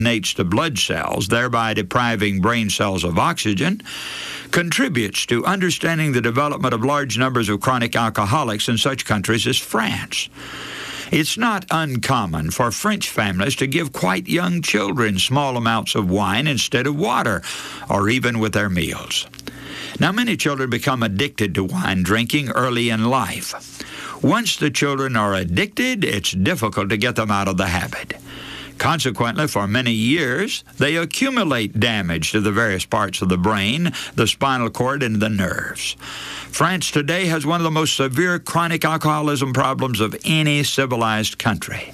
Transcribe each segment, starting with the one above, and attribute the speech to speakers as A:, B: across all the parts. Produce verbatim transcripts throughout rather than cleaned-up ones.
A: oxygenates the blood cells, thereby depriving brain cells of oxygen, contributes to understanding the development of large numbers of chronic alcoholics in such countries as France. It's not uncommon for French families to give quite young children small amounts of wine instead of water, or even with their meals. Now, many children become addicted to wine drinking early in life. Once the children are addicted, it's difficult to get them out of the habit. Consequently, for many years, they accumulate damage to the various parts of the brain, the spinal cord, and the nerves. France today has one of the most severe chronic alcoholism problems of any civilized country.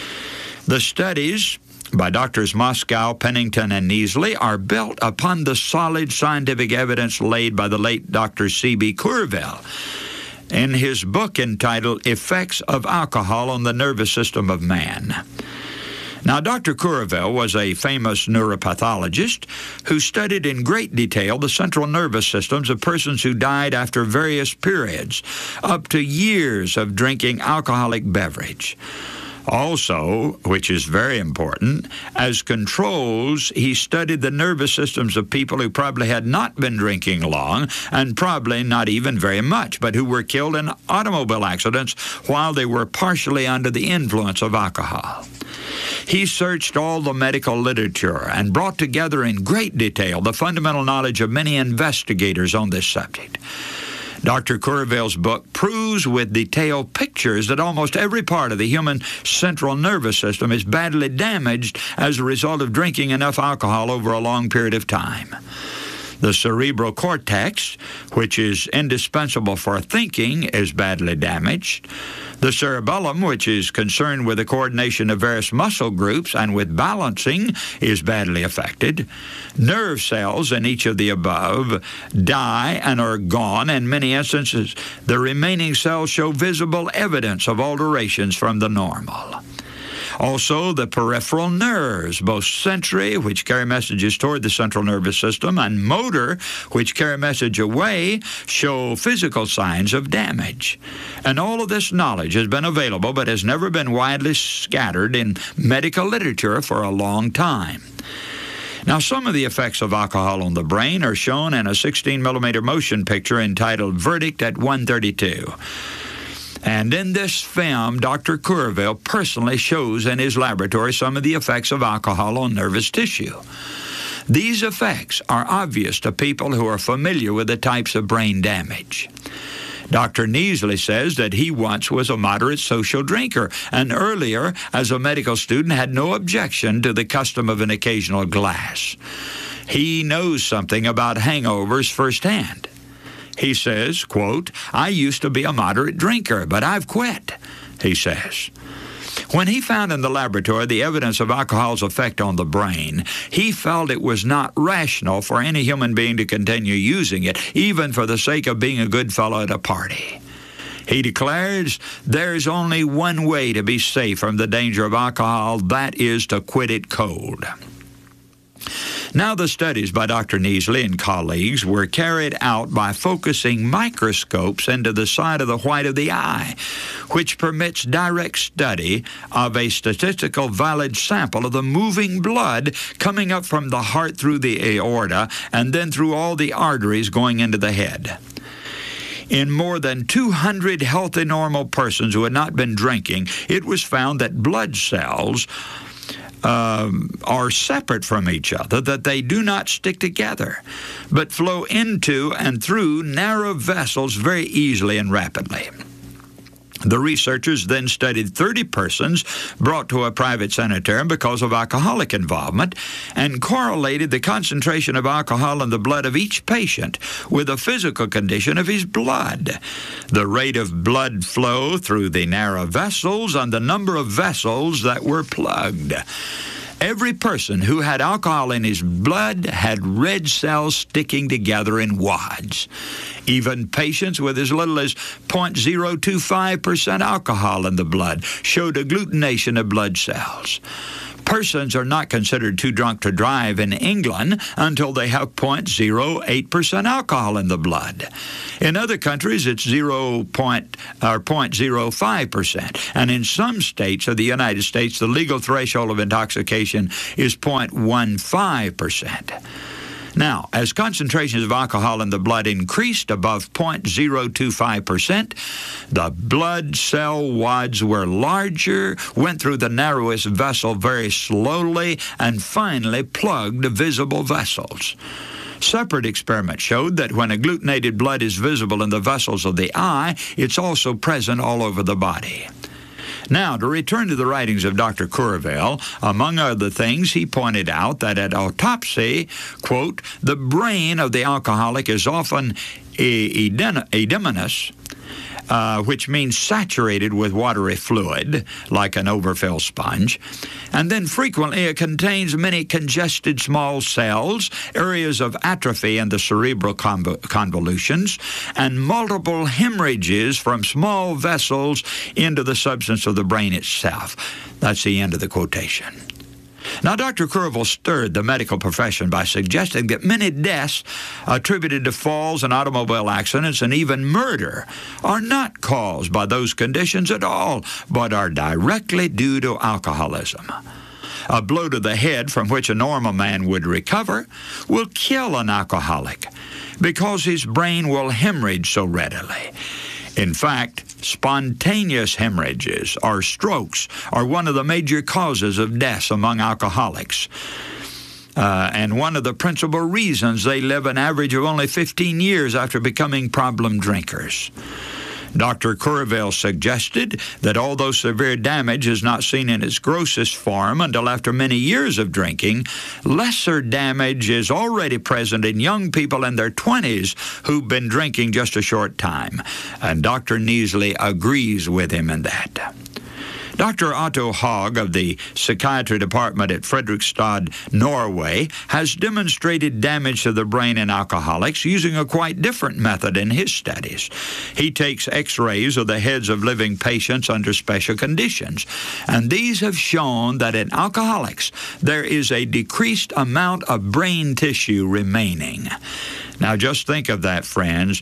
A: The studies by Doctors Moscow, Pennington, and Neasley are built upon the solid scientific evidence laid by the late Doctor C B Courville in his book entitled Effects of Alcohol on the Nervous System of Man. Now, Doctor Courville was a famous neuropathologist who studied in great detail the central nervous systems of persons who died after various periods, up to years of drinking alcoholic beverage. Also, which is very important, as controls, he studied the nervous systems of people who probably had not been drinking long, and probably not even very much, but who were killed in automobile accidents while they were partially under the influence of alcohol. He searched all the medical literature and brought together in great detail the fundamental knowledge of many investigators on this subject. Doctor Courville's book proves with detailed pictures that almost every part of the human central nervous system is badly damaged as a result of drinking enough alcohol over a long period of time. The cerebral cortex, which is indispensable for thinking, is badly damaged. The cerebellum, which is concerned with the coordination of various muscle groups and with balancing, is badly affected. Nerve cells in each of the above die and are gone. In many instances, the remaining cells show visible evidence of alterations from the normal. Also, the peripheral nerves, both sensory, which carry messages toward the central nervous system, and motor, which carry message away, show physical signs of damage. And all of this knowledge has been available but has never been widely scattered in medical literature for a long time. Now, some of the effects of alcohol on the brain are shown in a sixteen millimeter motion picture entitled Verdict at one thirty-two. And in this film, Doctor Courville personally shows in his laboratory some of the effects of alcohol on nervous tissue. These effects are obvious to people who are familiar with the types of brain damage. Doctor Neasley says that he once was a moderate social drinker, and earlier, as a medical student, had no objection to the custom of an occasional glass. He knows something about hangovers firsthand. He says, quote, "I used to be a moderate drinker, but I've quit," he says. When he found in the laboratory the evidence of alcohol's effect on the brain, he felt it was not rational for any human being to continue using it, even for the sake of being a good fellow at a party. He declares, "There's only one way to be safe from the danger of alcohol, that is to quit it cold." Now, the studies by Doctor Neasley and colleagues were carried out by focusing microscopes into the side of the white of the eye, which permits direct study of a statistical valid sample of the moving blood coming up from the heart through the aorta and then through all the arteries going into the head. In more than two hundred healthy normal persons who had not been drinking, it was found that blood cells Um, are separate from each other, that they do not stick together, but flow into and through narrow vessels very easily and rapidly. The researchers then studied thirty persons brought to a private sanitarium because of alcoholic involvement and correlated the concentration of alcohol in the blood of each patient with the physical condition of his blood, the rate of blood flow through the narrow vessels, and the number of vessels that were plugged. Every person who had alcohol in his blood had red cells sticking together in wads. Even patients with as little as zero point zero two five percent alcohol in the blood showed agglutination of blood cells. Persons are not considered too drunk to drive in England until they have zero point zero eight percent alcohol in the blood. In other countries, it's zero point zero five percent. And in some states of the United States, the legal threshold of intoxication is zero point one five percent. Now, as concentrations of alcohol in the blood increased above zero point zero two five percent, the blood cell wads were larger, went through the narrowest vessel very slowly, and finally plugged visible vessels. Separate experiments showed that when agglutinated blood is visible in the vessels of the eye, it's also present all over the body. Now, to return to the writings of Doctor Courville, among other things, he pointed out that at autopsy, quote, the brain of the alcoholic is often edematous, Uh, which means saturated with watery fluid, like an overfilled sponge. And then frequently it contains many congested small cells, areas of atrophy in the cerebral conv- convolutions, and multiple hemorrhages from small vessels into the substance of the brain itself. That's the end of the quotation. Now, Doctor Courville stirred the medical profession by suggesting that many deaths attributed to falls and automobile accidents and even murder are not caused by those conditions at all, but are directly due to alcoholism. A blow to the head from which a normal man would recover will kill an alcoholic because his brain will hemorrhage so readily. In fact, spontaneous hemorrhages or strokes are one of the major causes of deaths among alcoholics, uh, and one of the principal reasons they live an average of only fifteen years after becoming problem drinkers. Doctor Courville suggested that although severe damage is not seen in its grossest form until after many years of drinking, lesser damage is already present in young people in their twenties who've been drinking just a short time. And Doctor Neasley agrees with him in that. Doctor Otto Haag of the Psychiatry Department at Fredrikstad, Norway, has demonstrated damage to the brain in alcoholics using a quite different method in his studies. He takes x-rays of the heads of living patients under special conditions, and these have shown that in alcoholics there is a decreased amount of brain tissue remaining. Now just think of that, friends.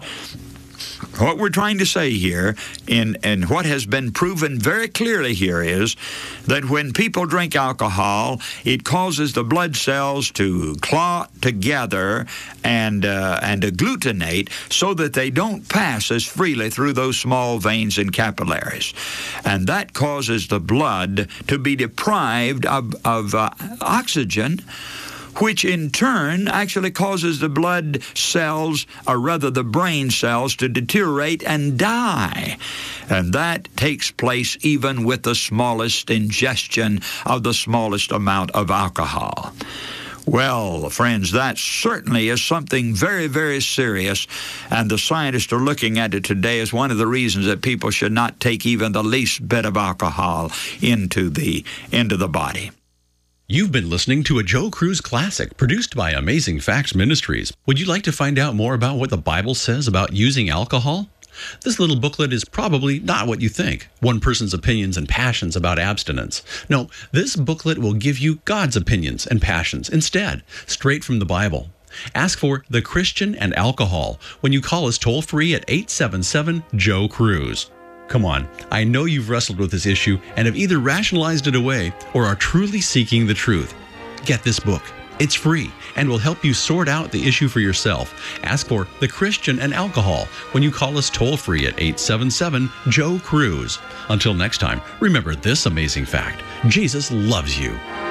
A: What we're trying to say here, in, and what has been proven very clearly here, is that when people drink alcohol, it causes the blood cells to clot together and, uh, and agglutinate so that they don't pass as freely through those small veins and capillaries. And that causes the blood to be deprived of, of uh, oxygen, which in turn actually causes the blood cells, or rather the brain cells, to deteriorate and die. And that takes place even with the smallest ingestion of the smallest amount of alcohol. Well, friends, that certainly is something very, very serious, and the scientists are looking at it today as one of the reasons that people should not take even the least bit of alcohol into the, into the body.
B: You've been listening to a Joe Cruz Classic produced by Amazing Facts Ministries. Would you like to find out more about what the Bible says about using alcohol? This little booklet is probably not what you think, one person's opinions and passions about abstinence. No, this booklet will give you God's opinions and passions instead, straight from the Bible. Ask for The Christian and Alcohol when you call us toll-free at eight seven seven, Joe Cruz. Come on, I know you've wrestled with this issue and have either rationalized it away or are truly seeking the truth. Get this book. It's free and will help you sort out the issue for yourself. Ask for The Christian and Alcohol when you call us toll-free at eight seven seven, Joe Cruz. Until next time, remember this amazing fact: Jesus loves you.